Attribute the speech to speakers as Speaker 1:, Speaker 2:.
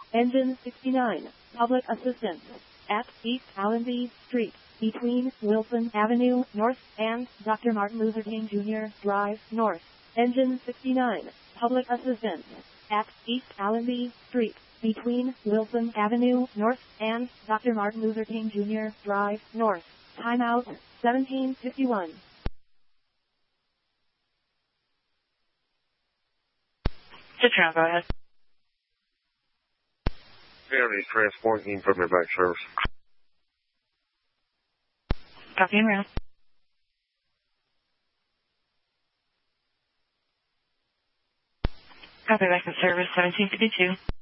Speaker 1: Engine 69, public assistance, at East Allenby Street, between Wilson Avenue North and Dr. Martin Luther King Jr. Drive North. Engine 69, public assistance, at East Allenby Street, between Wilson Avenue North and Dr. Martin Luther King Jr. Drive North. Timeout 1751.
Speaker 2: Citron, go ahead.
Speaker 3: County Transport Union from back service.
Speaker 2: Copy and route. Copy back to service 1752.